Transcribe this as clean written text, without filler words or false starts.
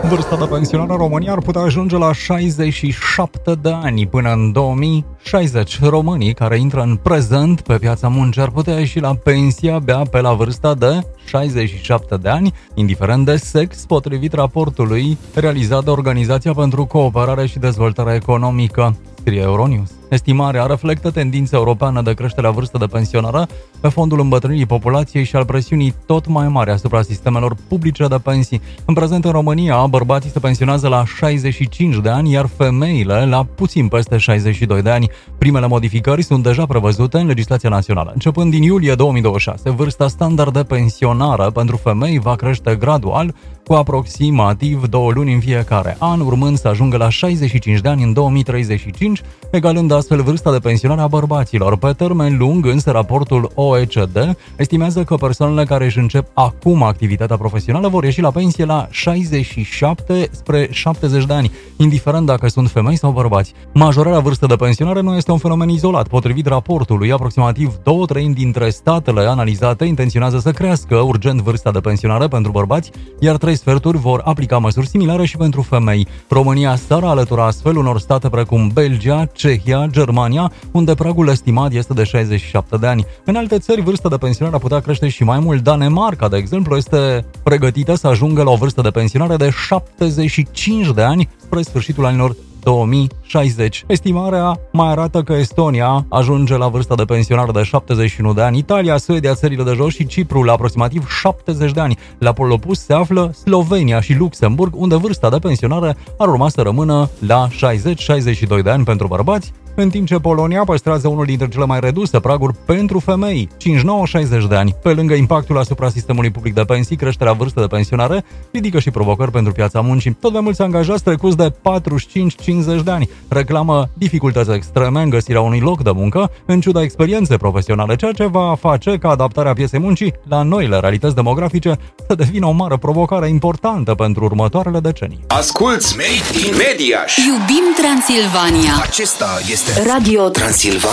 Vârsta de pensionare în România ar putea ajunge la 67 de ani până în 2060. Românii care intră în prezent pe piața muncii ar putea ieși la pensie abia pe la vârsta de 67 de ani, indiferent de sex, potrivit raportului realizat de Organizația pentru Cooperare și Dezvoltare Economică, scrie Euronews. Estimarea reflectă tendința europeană de creștere a vârstei de pensionare pe fondul îmbătrânirii populației și al presiunii tot mai mari asupra sistemelor publice de pensii. În prezent, în România, bărbații se pensionează la 65 de ani, iar femeile la puțin peste 62 de ani. Primele modificări sunt deja prevăzute în legislația națională. Începând din iulie 2026, vârsta standard de pensionare pentru femei va crește gradual, cu aproximativ 2 luni în fiecare an, urmând să ajungă la 65 de ani în 2035, egalând astfel vârsta de pensionare a bărbaților. Pe termen lung, însă, raportul OECD estimează că persoanele care își încep acum activitatea profesională vor ieși la pensie la 67 spre 70 de ani, indiferent dacă sunt femei sau bărbați. Majorarea vârstei de pensionare nu este un fenomen izolat. Potrivit raportului, aproximativ 2/3 dintre statele analizate intenționează să crească urgent vârsta de pensionare pentru bărbați, iar 3 sferturi vor aplica măsuri similare și pentru femei. România s-ar alătura astfel unor state precum Belgia, Cehia, Germania, unde pragul estimat este de 67 de ani. În alte țări, vârsta de pensionare ar putea crește și mai mult. Danemarca, de exemplu, este pregătită să ajungă la o vârstă de pensionare de 75 de ani spre sfârșitul anilor 2060. Estimarea mai arată că Estonia ajunge la vârsta de pensionare de 71 de ani, Italia, Suedia, țările de jos și Cipru la aproximativ 70 de ani. La polul opus se află Slovenia și Luxemburg, unde vârsta de pensionare ar urma să rămână la 60-62 de ani pentru bărbați, în timp ce Polonia păstrează unul dintre cele mai reduse praguri pentru femei, 59-60 de ani. Pe lângă impactul asupra sistemului public de pensii, creșterea vârstei de pensionare ridică și provocări pentru piața muncii. Tot mai mulți angajați trecuți de 45-50 de ani reclamă dificultăți extreme în găsirea unui loc de muncă, în ciuda experienței profesionale, ceea ce va face ca adaptarea pieței muncii la noile realități demografice să devină o mare provocare importantă pentru următoarele decenii. Asculți Made in Mediaș! Iubim Transilvania! Acesta este Radio Transilvania.